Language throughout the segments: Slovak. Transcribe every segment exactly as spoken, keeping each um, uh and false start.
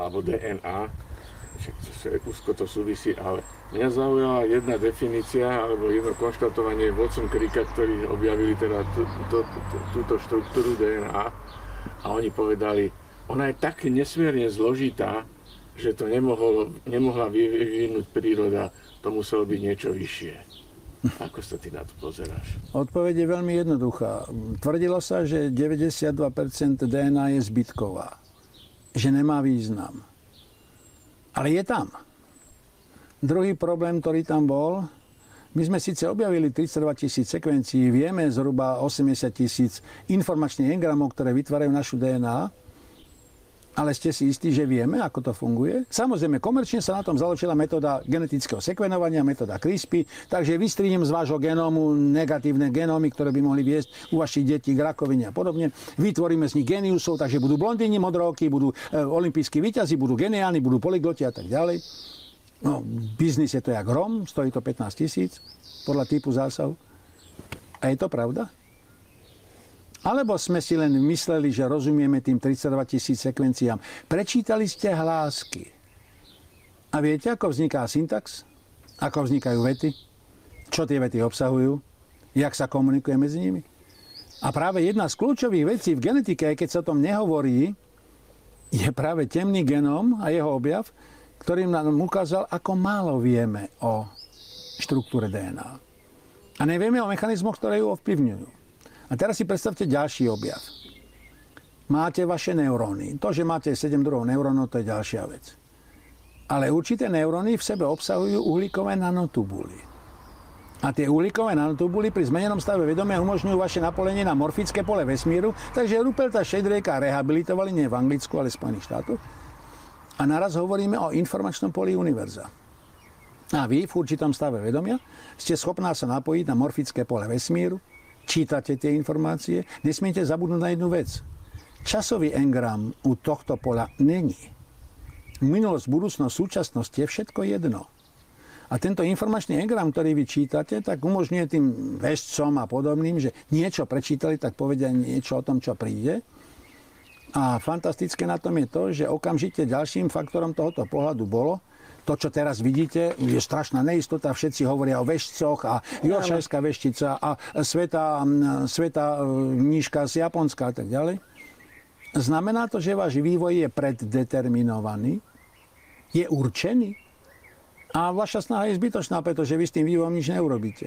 alebo dé en á, úzko to súvisí, ale mňa zaujala jedna definícia alebo jedno konštatovanie Watson Cricka, ktorí objavili teda tú, tú, tú, túto štruktúru dé en á a oni povedali, ona je tak nesmierne zložitá, že to nemohlo, nemohla vyvinúť príroda, to muselo byť niečo vyššie. Ako sa ty na to pozeráš? Odpoveď je veľmi jednoduchá. Tvrdilo sa, že deväťdesiatdva percent dé en á je zbytková, že nemá význam. Ale je tam. Druhý problém, ktorý tam bol, my sme síce objavili tridsaťdva tisíc sekvencií, vieme zhruba osemdesiat tisíc informačných engramov, ktoré vytvárajú našu dé en á, ale ste si istí, že vieme, ako to funguje? Samozrejme, komerčne sa na tom založila metóda genetického sekvenovania, metóda CRISPR, takže vystrihnem z vášho genómu negatívne genómy, ktoré by mohli viesť u vašich detí k rakovine a podobne. Vytvoríme z nich geniusov, takže budú blondíni, modrooky, budú e, olympijskí víťazi, budú geniálni, budú polygloti a tak ďalej. No, biznis je to jak hrom, stojí to pätnásť tisíc podľa typu zásahu. A je to pravda? Alebo sme si len mysleli, že rozumieme tým tridsaťdva tisíc sekvenciám. Prečítali ste hlásky. A viete, ako vzniká syntax? Ako vznikajú vety? Čo tie vety obsahujú? Jak sa komunikuje medzi nimi? A práve jedna z kľúčových vecí v genetike, aj keď sa o tom nehovorí, je práve temný genóm a jeho objav, ktorým nám ukázal, ako málo vieme o štruktúre dé en á. A nevieme o mechanizmoch, ktoré ju ovplyvňujú. A teraz si predstavte ďalší objav. Máte vaše neuróny. To, že máte sedem druhov neurónov, to je ďalšia vec. Ale určité neuróny v sebe obsahujú uhlíkové nanotubuly. A tie uhlíkové nanotubuly pri zmenenom stave vedomia umožňujú vaše napojenie na morfické pole vesmíru, takže Ruperta Sheldrake'a rehabilitovali nie v Anglicku, ale v Spojených štátoch. A naraz hovoríme o informačnom poli univerza. A vy v určitom stave vedomia ste schopná sa napojiť na morfické pole vesmíru, čítate tie informácie, nesmiete zabudnúť na jednu vec. Časový engram u tohto pola není. Minulosť, budúcnosť, súčasnosť je všetko jedno. A tento informačný engram, ktorý vy čítate, tak umožňuje tým vešcom a podobným, že niečo prečítali, tak povedia niečo o tom, čo príde. A fantastické na tom je to, že okamžite ďalším faktorom tohoto pohľadu bolo, to, čo teraz vidíte, je strašná neistota. Všetci hovoria o vešcoch a Joršajská veštica a sveta, sveta nížka z Japonska a tak ďalej. Znamená to, že váš vývoj je preddeterminovaný, je určený a vaša snaha je zbytočná, pretože vy s tým vývojom nič neurobíte.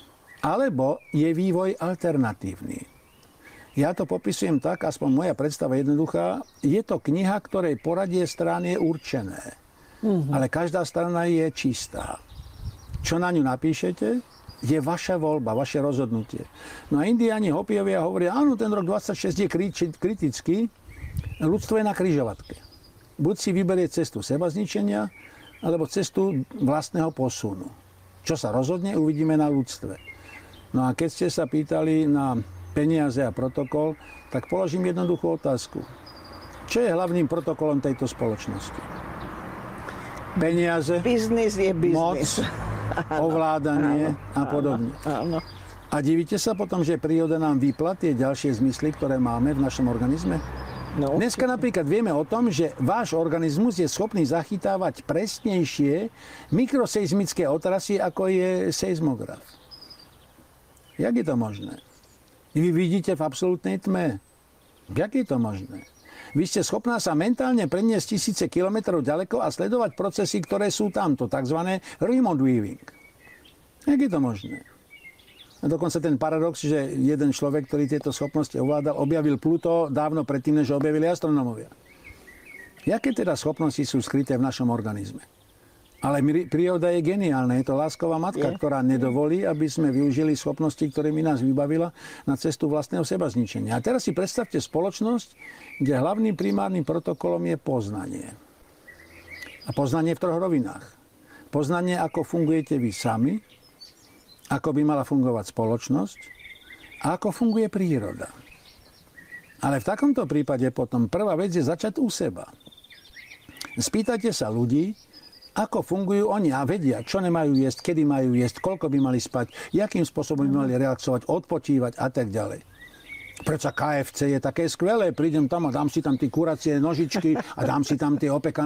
Alebo je vývoj alternatívny. Ja to popisujem tak, aspoň moja predstava jednoduchá, je to kniha, ktorej poradie strán je určené. Uh-huh. Ale každá strana je čistá. Čo na ňu napíšete, je vaša voľba, vaše rozhodnutie. No a Indiáni Hopiovia hovoria, áno, ten rok dvadsaťšesť je kritický, ľudstvo je na križovatke. Buď si vyberie cestu sebazničenia, alebo cestu vlastného posunu. Čo sa rozhodne, uvidíme na ľudstve. No a keď ste sa pýtali na peniaze a protokol, tak položím jednoduchú otázku. Čo je hlavným protokolom tejto spoločnosti? Peniaze, biznis je biznis. Moc, ovládanie áno, a podobne. Áno, áno. A divíte sa potom, že príroda nám vypla tie ďalšie zmysly, ktoré máme v našom organizme? No, Dneska napríklad vieme o tom, že váš organizmus je schopný zachytávať presnejšie mikroseizmické otrasy, ako je seizmograf. Jak je to možné? Vy vidíte v absolútnej tme. Jak je to možné? Vy ste schopná sa mentálne preniesť tisíce kilometrov ďaleko a sledovať procesy, ktoré sú tamto, tzv. Remote viewing. Jak je to možné? A dokonca ten paradox, že jeden človek, ktorý tieto schopnosti ovládal, objavil Pluto dávno predtým, než ho objavili astronómovia. Jaké teda schopnosti sú skryté v našom organizme? Ale príroda je geniálna. Je to lásková matka, je. ktorá nedovolí, aby sme využili schopnosti, ktorými nás vybavila na cestu vlastného sebazničenia. A teraz si predstavte spoločnosť, kde hlavným primárnym protokolom je poznanie. A poznanie v troch rovinách. Poznanie, ako fungujete vy sami, ako by mala fungovať spoločnosť a ako funguje príroda. Ale v takomto prípade potom prvá vec je začať u seba. Spýtajte sa ľudí, ako fungujú oni a vedia, čo nemajú jesť, kedy majú jesť, koľko by mali spať, jakým spôsobom by mali relaxovať, odpočívať a tak ďalej. Prečo ká ef cé je také skvelé, prídem tam a dám si tam tie kuracie nožičky a dám si tam tie opekané